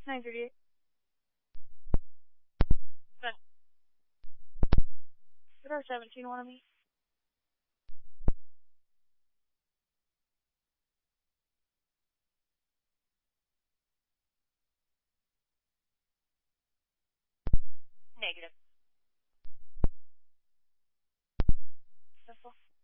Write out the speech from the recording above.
938. Star 17 wanted me. Negative. That's all.